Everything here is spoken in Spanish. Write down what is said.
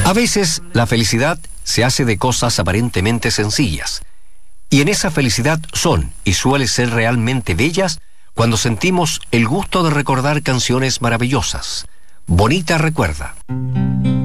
A veces la felicidad se hace de cosas aparentemente sencillas, y en esa felicidad son y suele ser realmente bellas cuando sentimos el gusto de recordar canciones maravillosas. Bonita recuerda.